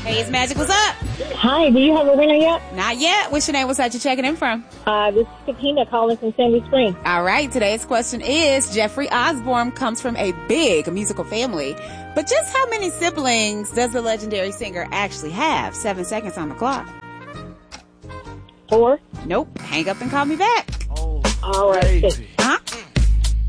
Hey, it's Magic. What's up? Hi, do you have a winner yet? Not yet. What's your name? What's that you checking in from? This is Katina calling from Sandy Springs. All right. Today's question is, Jeffrey Osborne comes from a big musical family, but just how many siblings does the legendary singer actually have? 7 seconds on the clock. 4. Nope. Hang up and call me back. All right.